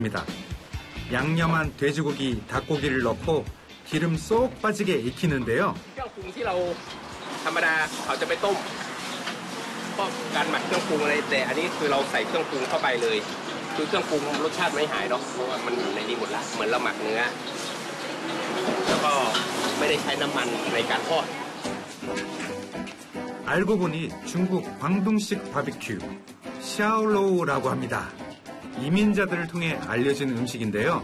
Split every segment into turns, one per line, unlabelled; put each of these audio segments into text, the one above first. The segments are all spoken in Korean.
양념한 돼지고기, 닭고기를 넣고 기름 쏙 빠지게 익히는데요.
เครื่องปรุงที่เราธรรมดาเขาจะไปต้มเพราะการหมักเครื่องปรุงอะไรแต่อันนี้คือเราใส่เครื่องปรุงเข้าไปเลยคือเครื่องปรุงรสชาติไม่หายหรอกเพราะว่ามันอยู่ในนี้หมดละเหมือนเราหมักเนื้อแล้วก็ไม่ได้ใช้น้ำมันในการทอด
알고 보니 중국 광둥식 바비큐, 샤오로우라고 합니다. 이민자들을 통해 알려진 음식인데요.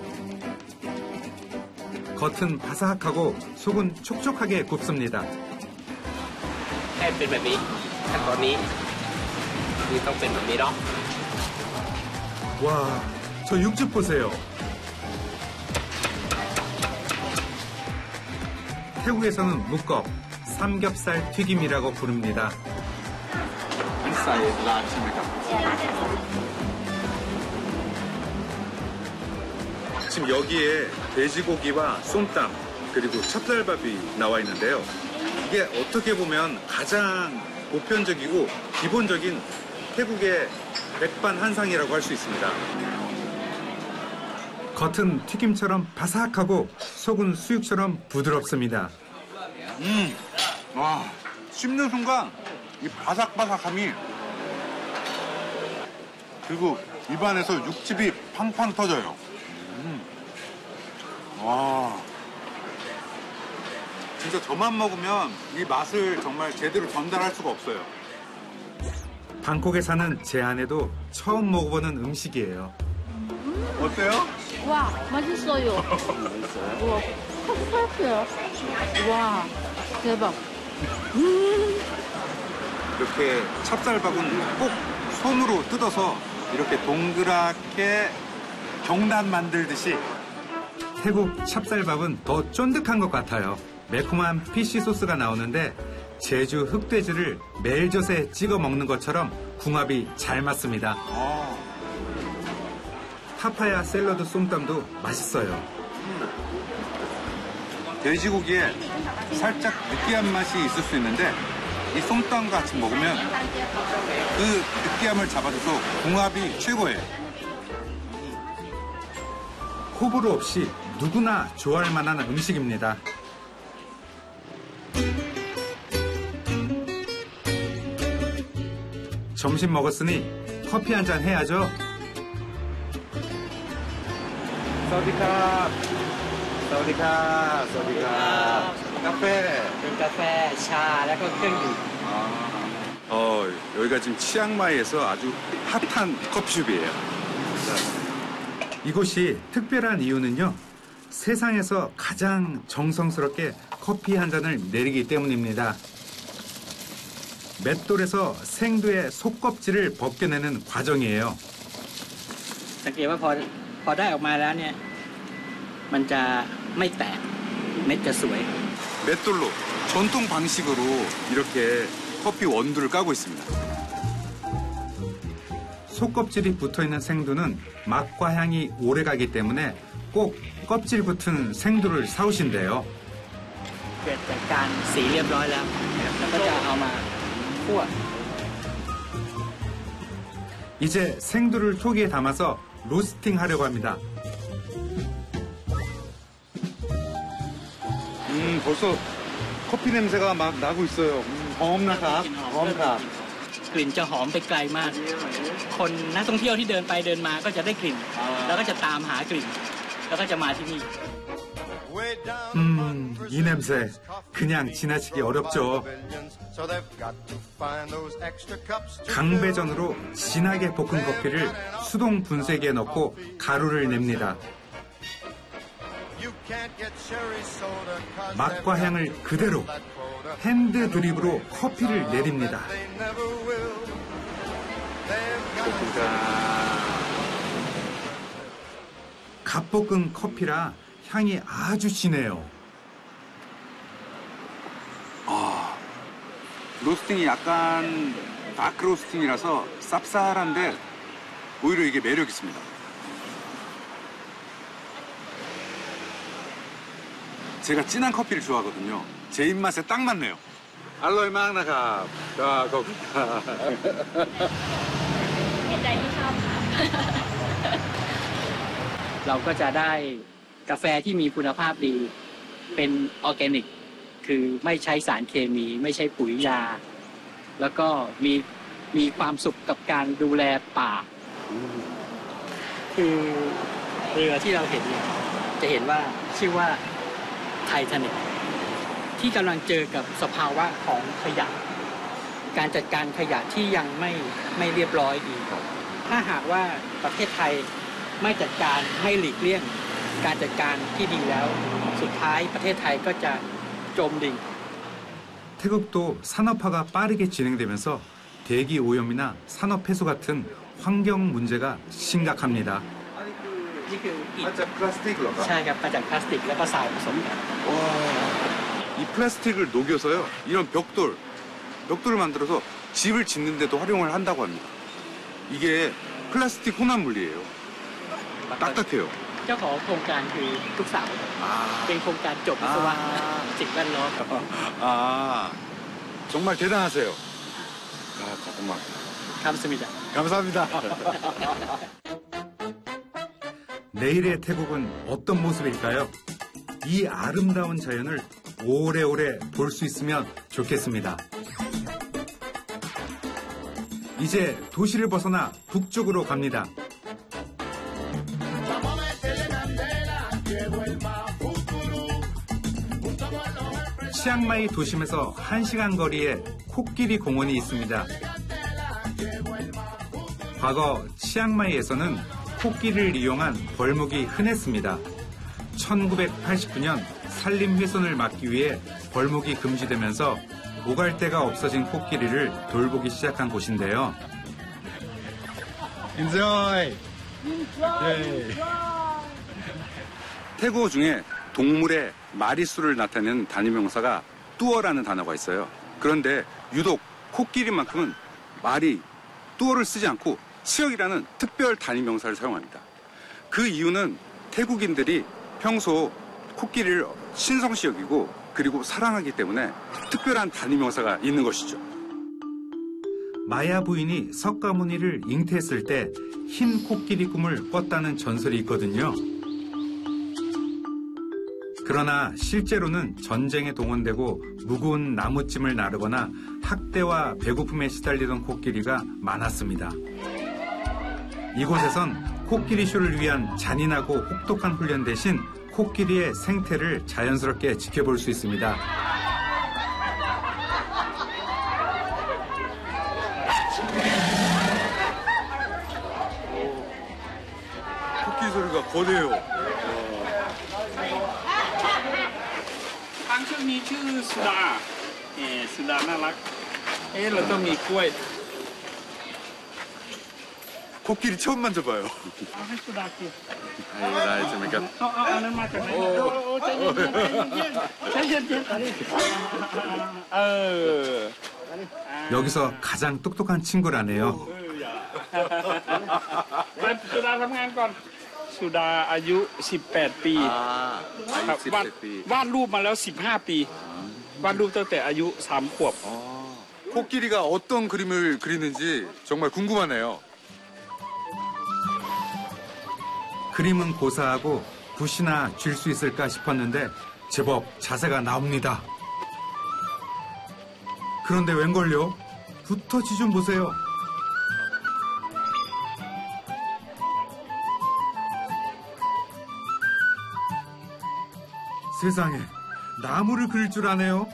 겉은 바삭하고 속은 촉촉하게 굽습니다.
ให้เป็นแบบนี้ขั้นตอนนี้คือต้องเป็นแบบนี้เนาะ
와, 저 육즙 보세요. 태국에서는 묵겁, 삼겹살 튀김이라고 부릅니다. 지금 여기에 돼지고기와 쏨땀 그리고 찹쌀밥이 나와 있는데요. 이게 어떻게 보면 가장 보편적이고 기본적인 태국의 백반한상이라고 할 수 있습니다. 겉은 튀김처럼 바삭하고 속은 수육처럼 부드럽습니다.
와, 씹는 순간 이 바삭바삭함이 그리고 입안에서 육즙이 팡팡 터져요. 와, 진짜 저만 먹으면 이 맛을 정말 제대로 전달할 수가 없어요.
방콕에 사는 제 아내도 처음 먹어보는 음식이에요.
어때요?
와, 맛있어요. 와, 파스타요. 와, 대박.
이렇게 찹쌀밥은 꼭 손으로 뜯어서 이렇게 동그랗게 경단 만들듯이
태국 찹쌀밥은 더 쫀득한 것 같아요. 매콤한 피쉬 소스가 나오는데 제주 흑돼지를 멜젓에 찍어 먹는 것처럼 궁합이 잘 맞습니다. 파파야 샐러드 쏨땀도 맛있어요.
돼지고기에 살짝 느끼한 맛이 있을 수 있는데 이 쏨땀 같이 먹으면 그 느끼함을 잡아줘서 궁합이 최고예요.
호불호 없이 누구나 좋아할 만한 음식입니다. 점심 먹었으니 커피 한잔 해야죠.
사우디캅, 사우디캅, 사우디캅. 카페.
เป็นกาแฟชาแล้วก็เครื่องดื่ม
여기가 지금 치앙마이에서 아주 핫한 커피숍이에요.
이곳이 특별한 이유는요. 세상에서 가장 정성스럽게 커피 한 잔을 내리기 때문입니다. 맷돌에서 생두의 속껍질을 벗겨내는 과정이에요.
สังเกตว่าพอได้ออกมาแล้วเนี่ยมันจะไม่แตกเม็ดจะสวย
맷돌로 전통 방식으로 이렇게 커피 원두를 까고 있습니다.
속껍질이 붙어있는 생두는 맛과 향이 오래가기 때문에 꼭 껍질 붙은 생두를 사오신대요.
เกิดจากการสีเรียบร้อยแล้วแล้วก็จะเอามาคั่ว
이제 생두를 토기에 담아서 로스팅 하려고 합니다.
벌써 커피 냄새가 막 나고 있어요. 험나갑, 험나갑.
กลิ่นจะหอมไปไกลมาก คนนักท่องเที่ยวที่เดินไปเดินมาก็จะได้กลิ่น แล้วก็จะตามหากลิ่น แล้วก็จะมาที่นี่
이 냄새 그냥 지나치기 어렵죠. 강배전으로 진하게 볶은 커피를 수동 분쇄기에 넣고 가루를 냅니다. 맛과 향을 그대로 핸드 드립으로 커피를 내립니다. 갓볶은 커피라 향이 아주 진해요.
로스팅이 약간 다크 로스팅이라서 쌉쌀한데 오히려 이게 매력 있습니다. 제가 진한 커피를 좋아하거든요. 제 입맛에 딱 맞네요. 알로이 막나가. 자, 거기.
เหตุใดที่ชอบคะ
เราก็จะได้กาแฟที่มีคุณภาพดีเป็นออร์แกนิกคือไม่ใช้สารเคมีไม่ใช่ปุ๋ยยาแล้วก็มีความสุขกับการดูแลป่าคือเรือที่เราเห็นเนี่ยจะเห็นว่าชื่อว่าไททานิคที่กำลังเจอกับสภาวะของขยะการจัดการขยะที่ยังไม่เรียบร้อยดีถ้าหากว่าประเทศไทยไม่จัดการไม่หลีกเลี่ยงการจัดการที่ดีแล้วสุดท้ายประเทศไทยก็จะจมดิ่ง
태국도 산업화가 빠르게 진행되면서 대기 오염이나 산업 폐수 같은 환경 문제가 심각합니다.
นี่คืออิฐ
살짝 플라스틱으로.
ใช่ครับมาจากพลาสติกแล้วก็ทรายผสมกัน
와, 이 플라스틱을 녹여서요. 이런 벽돌을 만들어서 집을 짓는데도 활용을 한다고 합니다. 이게 플라스틱 혼합물이에요. 딱딱해요.
เจ้าของโครงการคือลูกสาวเป็นโครงการจบวิศวะสิ่งแวดล้อม
아, 정말 대단하세요. 아, 잠깐만.
คำสมิธ
감사합니다.
내일의 태국은 어떤 모습일까요? 이 아름다운 자연을 오래오래 볼 수 있으면 좋겠습니다. 이제 도시를 벗어나 북쪽으로 갑니다. 치앙마이 도심에서 1시간 거리에 코끼리 공원이 있습니다. 과거 치앙마이에서는 코끼리를 이용한 벌목이 흔했습니다. 1989년 산림 훼손을 막기 위해 벌목이 금지되면서 오갈 데가 없어진 코끼리를 돌보기 시작한 곳인데요.
Enjoy. 태국어 중에 동물의 마리수를 나타내는 단위명사가 뚜어라는 단어가 있어요. 그런데 유독 코끼리만큼은 말이 뚜어를 쓰지 않고 치역이라는 특별 단위명사를 사용합니다. 그 이유는 태국인들이 평소 코끼리를 신성시 여기고 그리고 사랑하기 때문에 특별한 단위명사가 있는 것이죠.
마야 부인이 석가모니를 잉태했을 때 흰 코끼리 꿈을 꿨다는 전설이 있거든요. 그러나 실제로는 전쟁에 동원되고 무거운 나무찜을 나르거나 학대와 배고픔에 시달리던 코끼리가 많았습니다. 이곳에선 코끼리쇼를 위한 잔인하고 혹독한 훈련 대신 코끼리의 생태를 자연스럽게 지켜볼 수 있습니다.
코끼리 소리가 거대해요.
ทางชื่อนี้ชื่อสุดาสุดาน่ารักเราต้องมีกล้วย
코끼리 처음 만져봐요.
เอาให้สุดากิน
나 이제 그러니까
เอานั้นมาจากไหนใจเย็น
여기서 가장 똑똑한 친구라네요.
ไปสุดาทำงานก่อนสุดาอายุ18 ปีครับวาดรูปมาแล้ว15 ปีวาดรูปตั้งแต่อายุ3 ขวบ
코끼리가 어떤 그림을 그리는지 정말 궁금하네요.
그림은 고사하고 붓이나 쥘 수 있을까 싶었는데 제법 자세가 나옵니다. 그런데 웬걸요? 붓터치 좀 보세요. 세상에 나무를 그릴 줄 아네요.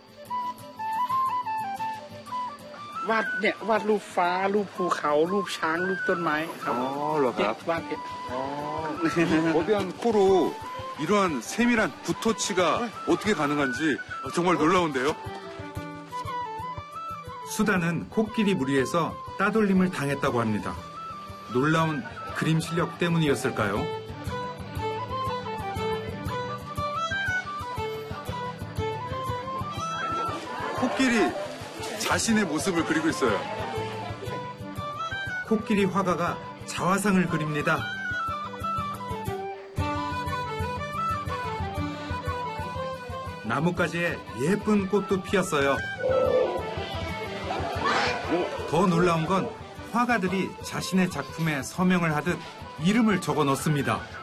วาดรูปฟ้ารูปภูเขารูปช้างรูปต้นไม้ครับ
그럴까요?
วาดเนี่ย
거대한 코로 이러한 세밀한 붓터치가 어떻게 가능한지 정말 놀라운데요?
수다는 코끼리 무리에서 따돌림을 당했다고 합니다. 놀라운 그림 실력 때문이었을까요?
코끼리 자신의 모습을 그리고 있어요.
코끼리 화가가 자화상을 그립니다. 나뭇가지에 예쁜 꽃도 피었어요. 더 놀라운 건 화가들이 자신의 작품에 서명을 하듯 이름을 적어 넣습니다.